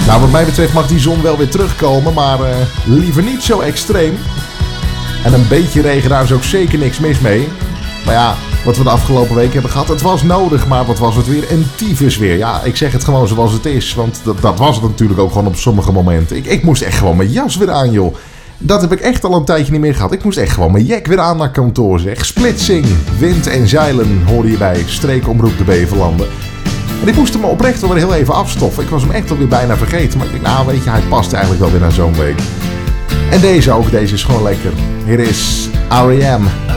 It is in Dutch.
Nou, wat mij betreft mag die zon wel weer terugkomen, maar liever niet zo extreem. En een beetje regen, daar is ook zeker niks mis mee. Maar ja, wat we de afgelopen week hebben gehad, het was nodig, maar wat was het weer? Een tyfus weer. Ja, ik zeg het gewoon zoals het is, want dat was het natuurlijk ook gewoon op sommige momenten. Ik moest echt gewoon mijn jas weer aan, joh. Dat heb ik echt al een tijdje niet meer gehad. Ik moest echt gewoon mijn jack weer aan naar kantoor, zeg. Splitsing, wind en zeilen hoorde je bij Streekomroep de Beverlanden. En ik moest hem oprecht wel weer heel even afstoffen. Ik was hem echt alweer bijna vergeten. Maar ik denk, nou weet je, hij past eigenlijk wel weer naar zo'n week. En deze ook, deze is gewoon lekker. Hier is R.E.M.